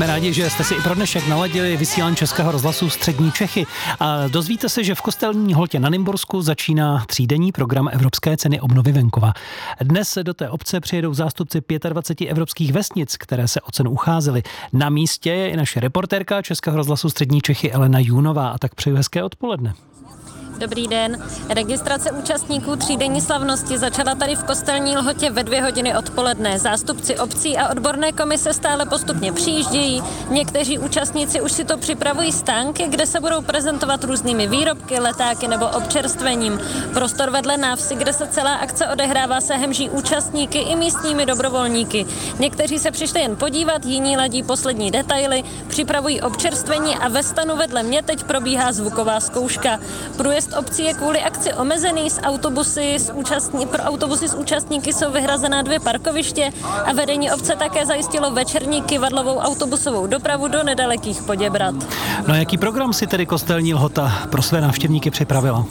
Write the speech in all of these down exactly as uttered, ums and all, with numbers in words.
Jsme rádi, že jste si i pro dnešek naladili vysílání Českého rozhlasu Střední Čechy. A dozvíte se, že v Kostelní Lhotě na Nymbursku začíná třídenní program Evropské ceny obnovy venkova. Dnes se do té obce přijedou zástupci dvacet pět evropských vesnic, které se o cenu ucházely. Na místě je i naše reportérka Českého rozhlasu Střední Čechy Elena Junová. A tak přeju hezké odpoledne. Dobrý den. Registrace účastníků třídenní slavnosti začala tady v Kostelní Lhotě ve dvě hodiny odpoledne. Zástupci obcí a odborné komise stále postupně přijíždějí. Někteří účastníci už si to připravují stánky, kde se budou prezentovat různými výrobky, letáky nebo občerstvením. Prostor vedle návsi, kde se celá akce odehrává, se hemží účastníky i místními dobrovolníky. Někteří se přišli jen podívat, jiní ladí poslední detaily, připravují občerstvení a ve stanu vedle mě teď probíhá zvuková zkouška. Průjezd obcí je kvůli akci omezený, s autobusy s účastní, pro autobusy s účastníky jsou vyhrazená dvě parkoviště a vedení obce také zajistilo večerní kyvadlovou autobusovou dopravu do nedalekých Poděbrad. No a jaký program si tedy Kostelní Lhota pro své návštěvníky připravila?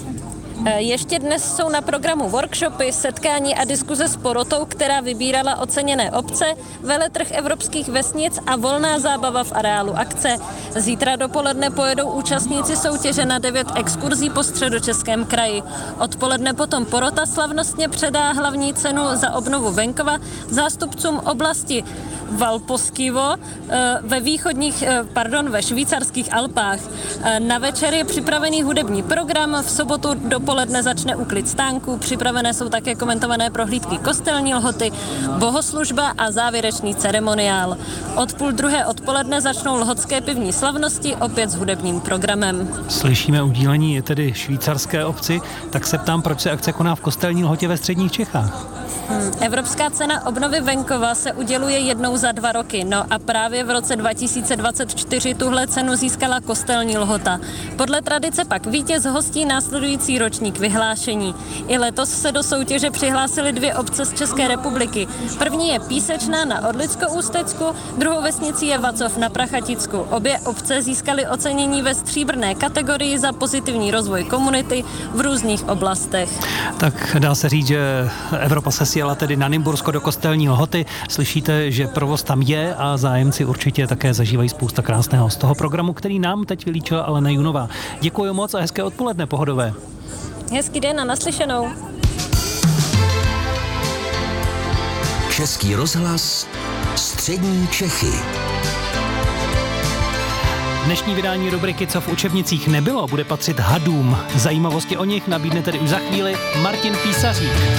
Ještě dnes jsou na programu workshopy, setkání a diskuze s porotou, která vybírala oceněné obce, veletrh evropských vesnic a volná zábava v areálu akce. Zítra dopoledne pojedou účastníci soutěže na devět exkurzí po Středočeském kraji. Odpoledne potom porota slavnostně předá hlavní cenu za obnovu venkova zástupcům oblasti Valposkivo ve východních, pardon, ve švýcarských Alpách. Na večer je připravený hudební program, v sobotu dopoledne začne úklid stánků, připravené jsou také komentované prohlídky Kostelní Lhoty, bohoslužba a závěrečný ceremoniál. Od půl druhé odpoledne začnou lhotské pivní slavnosti, opět s hudebním programem. Slyšíme udílení tedy švýcarské obci, tak se ptám, proč se akce koná v Kostelní Lhotě ve středních Čechách? Hmm. Evropská cena obnovy venkova se uděluje jednou za dva roky, no a právě v roce dva tisíce dvacet čtyři tuhle cenu získala Kostelní Lhota. Podle tradice pak vítěz hostí následující ročník vyhlášení. I letos se do soutěže přihlásily dvě obce z České republiky. První je Písečná na Orlicko-Ústecku, druhou vesnicí je Vacov na Prachaticku. Obě obce získaly ocenění ve stříbrné kategorii za pozitivní rozvoj komunity v různých oblastech. Tak dá se říct, že Evropa se sjela tedy na Nymbursko do Kostelní Lhoty. Slyšíte, že provoz tam je a zájemci určitě také zažívají spousta krásného z toho programu, který nám teď vylíčila Elena Junová. Děkuji moc a hezké odpoledne, pohodové. Hezký den a naslyšenou. Český rozhlas Střední Čechy. Dnešní vydání rubriky Co v učebnicích nebylo bude patřit hadům. Zajímavosti o nich nabídne tedy už za chvíli Martin Písařík.